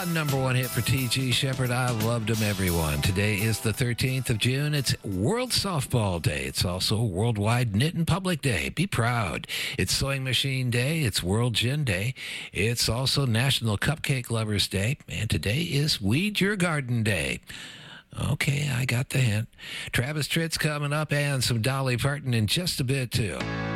Number one hit for T.G. Shepherd. I loved him, everyone. Today is the 13th of June. It's World Softball Day. It's also Worldwide Knit in Public Day. Be proud. It's Sewing Machine Day. It's World Gin Day. It's also National Cupcake Lovers Day. And today is Weed Your Garden Day. Okay, I got the hint. Travis Tritt's coming up and some Dolly Parton in just a bit, too.